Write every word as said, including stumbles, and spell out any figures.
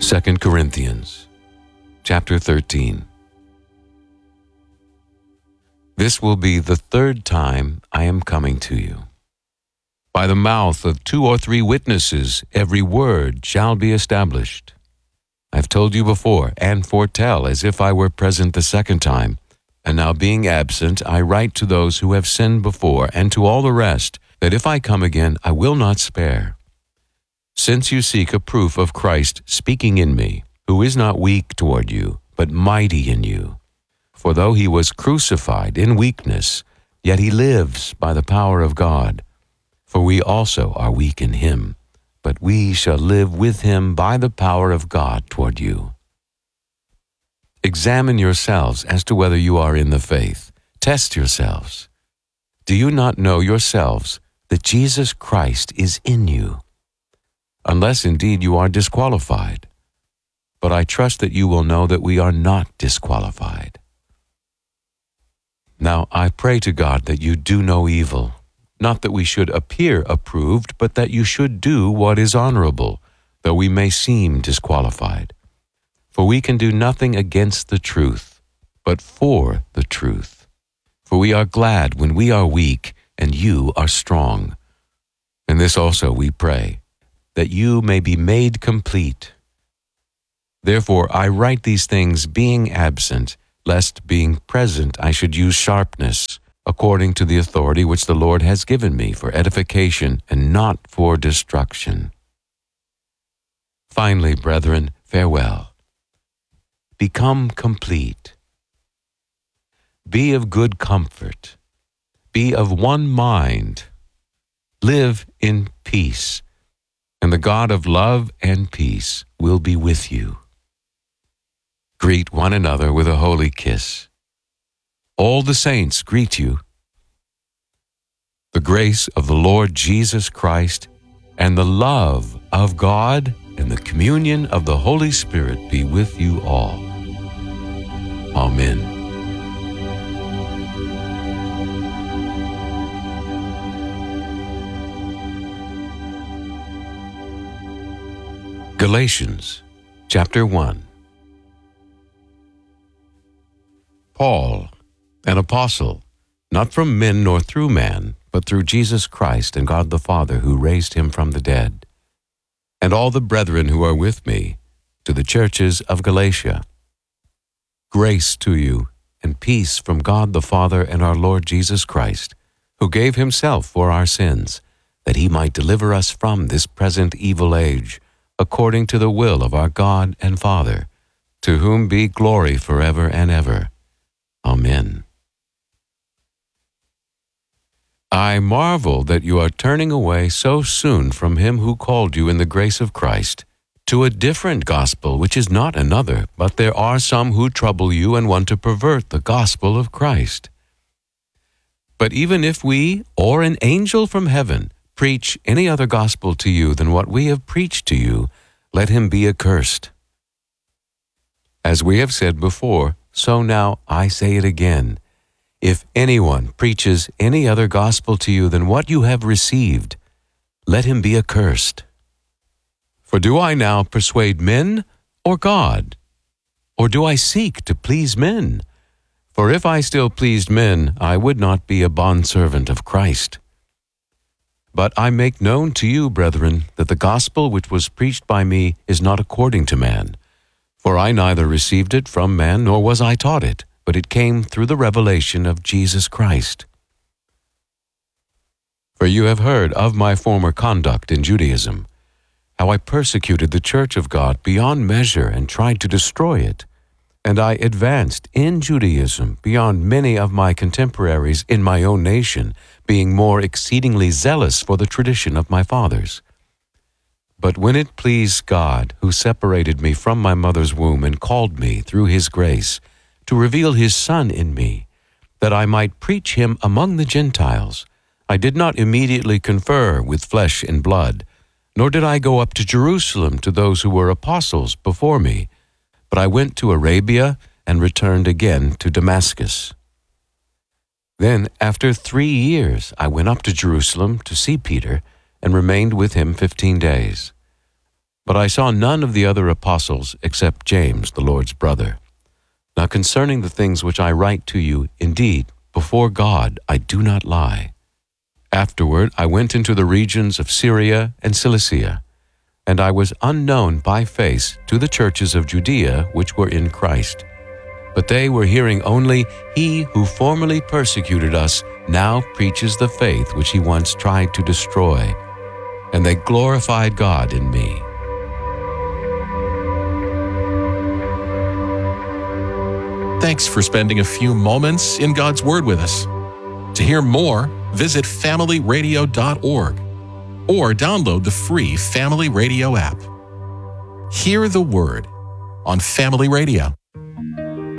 Second Corinthians, chapter thirteen. This will be the third time I am coming to you. By the mouth of two or three witnesses, every word shall be established. I have told you before, and foretell as if I were present the second time, and now being absent, I write to those who have sinned before, and to all the rest, that if I come again, I will not spare. Since you seek a proof of Christ speaking in me, who is not weak toward you, but mighty in you. For though he was crucified in weakness, yet he lives by the power of God. For we also are weak in him, but we shall live with him by the power of God toward you. Examine yourselves as to whether you are in the faith. Test yourselves. Do you not know yourselves that Jesus Christ is in you? Unless indeed you are disqualified. But I trust that you will know that we are not disqualified. Now I pray to God that you do no evil, not that we should appear approved, but that you should do what is honorable, though we may seem disqualified. For we can do nothing against the truth, but for the truth. For we are glad when we are weak, and you are strong. And this also we pray, that you may be made complete. Therefore I write these things being absent, lest being present I should use sharpness, according to the authority which the Lord has given me for edification and not for destruction. Finally, brethren, farewell. Become complete. Be of good comfort. Be of one mind. Live in peace. And the God of love and peace will be with you. Greet one another with a holy kiss. All the saints greet you. The grace of the Lord Jesus Christ and the love of God and the communion of the Holy Spirit be with you all. Amen. Galatians, chapter one. Paul, an apostle, not from men nor through man, but through Jesus Christ and God the Father who raised him from the dead, and all the brethren who are with me, to the churches of Galatia. Grace to you and peace from God the Father and our Lord Jesus Christ, who gave himself for our sins, that he might deliver us from this present evil age, according to the will of our God and Father, to whom be glory forever and ever. Amen. I marvel that you are turning away so soon from him who called you in the grace of Christ, to a different gospel which is not another, but there are some who trouble you and want to pervert the gospel of Christ. But even if we, or an angel from heaven, preach any other gospel to you than what we have preached to you, let him be accursed. As we have said before, so now I say it again. If anyone preaches any other gospel to you than what you have received, let him be accursed. For do I now persuade men or God? Or do I seek to please men? For if I still pleased men, I would not be a bondservant of Christ. But I make known to you, brethren, that the gospel which was preached by me is not according to man. For I neither received it from man, nor was I taught it, but it came through the revelation of Jesus Christ. For you have heard of my former conduct in Judaism, how I persecuted the church of God beyond measure and tried to destroy it. And I advanced in Judaism beyond many of my contemporaries in my own nation, being more exceedingly zealous for the tradition of my fathers. But when it pleased God, who separated me from my mother's womb and called me through his grace, to reveal his Son in me, that I might preach him among the Gentiles, I did not immediately confer with flesh and blood, nor did I go up to Jerusalem to those who were apostles before me, but I went to Arabia and returned again to Damascus. Then, after three years, I went up to Jerusalem to see Peter and remained with him fifteen days. But I saw none of the other apostles except James, the Lord's brother. Now concerning the things which I write to you, indeed, before God I do not lie. Afterward I went into the regions of Syria and Cilicia, and I was unknown by face to the churches of Judea which were in Christ. But they were hearing only, He who formerly persecuted us now preaches the faith which he once tried to destroy. And they glorified God in me. Thanks for spending a few moments in God's Word with us. To hear more, visit family radio dot org or download the free Family Radio app. Hear the Word on Family Radio.